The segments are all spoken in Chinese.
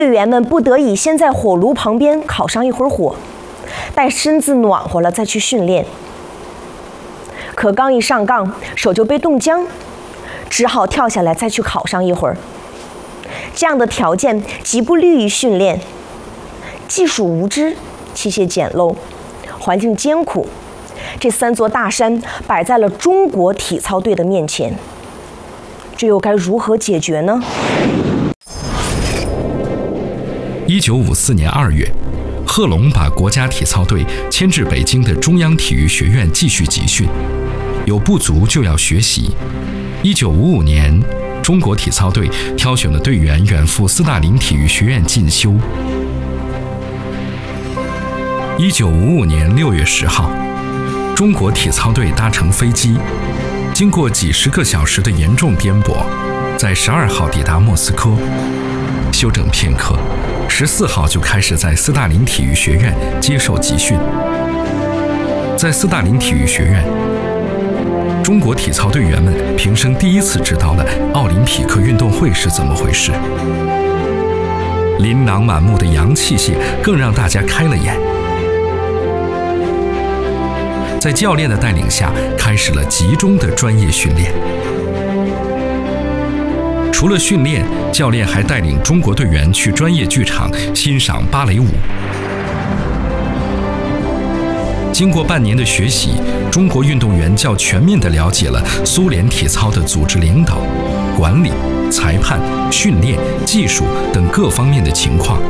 队员们不得已先在火炉旁边烤上一会儿火，待身子暖和了再去训练。可刚一上杠，手就被冻僵，只好跳下来再去烤上一会儿。这样的条件极不利于训练，技术无知，器械简陋，环境艰苦，这三座大山摆在了中国体操队的面前，这又该如何解决呢 ？1954年2月，贺龙把国家体操队迁至北京的中央体育学院继续集训，有不足就要学习。1955年，中国体操队挑选了队员远赴斯大林体育学院进修。1955年6月10号，中国体操队搭乘飞机，经过几十个小时的严重颠簸，在12号抵达莫斯科，休整片刻，14号就开始在斯大林体育学院接受集训。在斯大林体育学院，中国体操队员们平生第一次知道了奥林匹克运动会是怎么回事。琳琅满目的洋器械更让大家开了眼。在教练的带领下，开始了集中的专业训练。除了训练，教练还带领中国队员去专业剧场欣赏芭蕾舞。经过半年的学习，中国运动员较全面地了解了苏联体操的组织领导、管理、裁判、训练、技术等各方面的情况，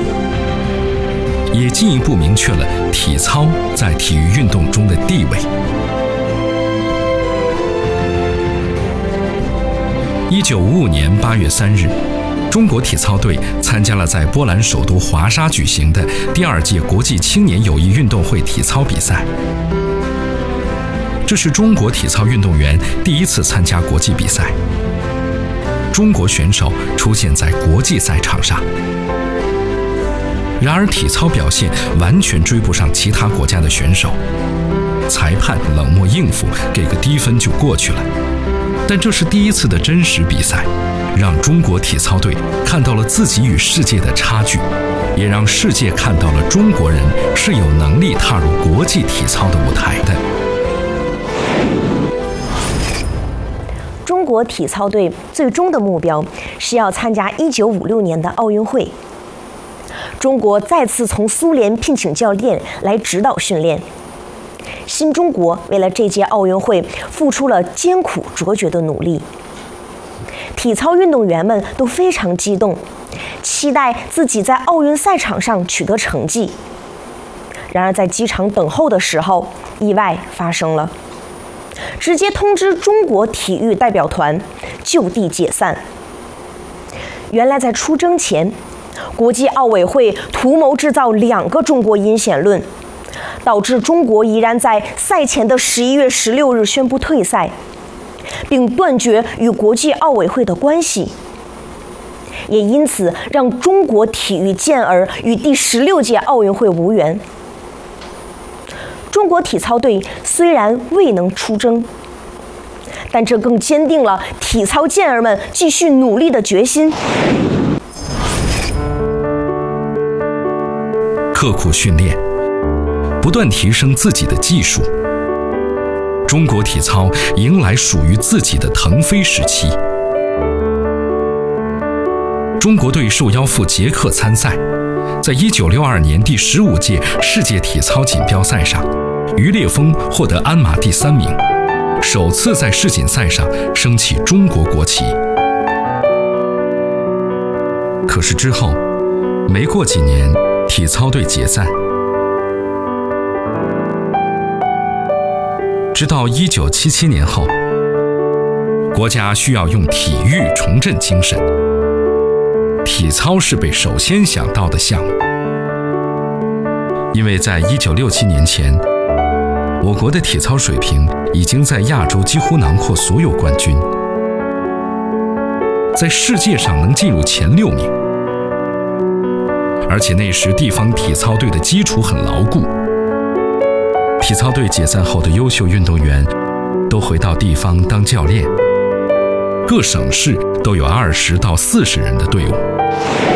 也进一步明确了体操在体育运动中的地位。1955年8月3日，中国体操队参加了在波兰首都华沙举行的第2届国际青年友谊运动会体操比赛。这是中国体操运动员第一次参加国际比赛，中国选手出现在国际赛场上。然而体操表现完全追不上其他国家的选手，裁判冷漠应付，给个低分就过去了。但这是第一次的真实比赛，让中国体操队看到了自己与世界的差距，也让世界看到了中国人是有能力踏入国际体操的舞台的。 中国体操队最终的目标是要参加1956年的奥运会。中国再次从苏联聘请教练来指导训练。新中国为了这届奥运会付出了艰苦卓绝的努力。体操运动员们都非常激动，期待自己在奥运赛场上取得成绩。然而在机场等候的时候，意外发生了，直接通知中国体育代表团就地解散。原来在出征前，国际奥委会图谋制造2个中国阴险论，导致中国依然在赛前的11月16日宣布退赛，并断绝与国际奥委会的关系，也因此让中国体育健儿与第16届奥运会无缘。中国体操队虽然未能出征，但这更坚定了体操健儿们继续努力的决心。 刻苦训练，不断提升自己的技术，中国体操迎来属于自己的腾飞时期。中国队受邀赴捷克参赛，在1962年第15届世界体操锦标赛上，于烈峰获得鞍马第3名，首次在世锦赛上升起中国国旗。可是之后，没过几年，体操队解散。直到1977年后，国家需要用体育重振精神，体操是被首先想到的项目。因为在1967年前，我国的体操水平已经在亚洲几乎囊括所有冠军，在世界上能进入前6名。而且那时地方体操队的基础很牢固，体操队解散后的优秀运动员都回到地方当教练，各省市都有20到40人的队伍。